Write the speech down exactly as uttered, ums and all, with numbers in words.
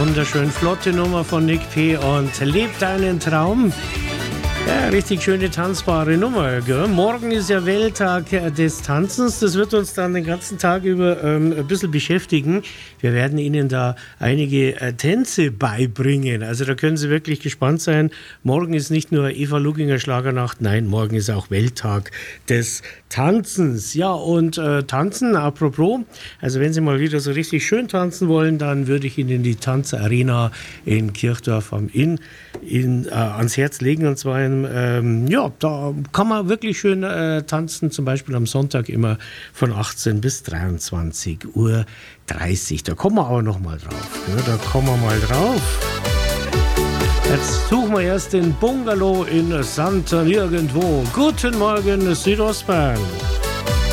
wunderschön flotte Nummer von Nick P. und Leb deinen Traum. Ja, richtig schöne tanzbare Nummer. Gell? Morgen ist ja Welttag des Tanzens. Das wird uns dann den ganzen Tag über ähm, ein bisschen beschäftigen. Wir werden Ihnen da einige äh, Tänze beibringen. Also da können Sie wirklich gespannt sein. Morgen ist nicht nur Eva Luginger Schlagernacht, nein, morgen ist auch Welttag des Tanzens. Ja, und äh, Tanzen, apropos, also wenn Sie mal wieder so richtig schön tanzen wollen, dann würde ich Ihnen die Tanzarena in Kirchdorf am Inn in, äh, ans Herz legen. Und zwar in, ähm, ja, da kann man wirklich schön äh, tanzen, zum Beispiel am Sonntag immer von achtzehn bis dreiundzwanzig Uhr dreißig. Da kommen wir aber noch mal drauf. Ja, da kommen wir mal drauf. Jetzt suchen wir erst den Bungalow in Santa Nirgendwo. Guten Morgen, Südostbayern.